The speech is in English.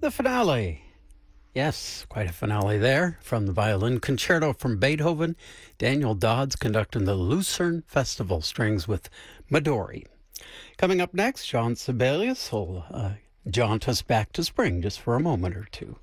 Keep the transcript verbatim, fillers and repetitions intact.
The finale. Yes, quite a finale there from the violin concerto from Beethoven. Daniel Dodds conducting the Lucerne Festival Strings with Midori. Coming up next, John Sibelius will uh, jaunt us back to spring just for a moment or two.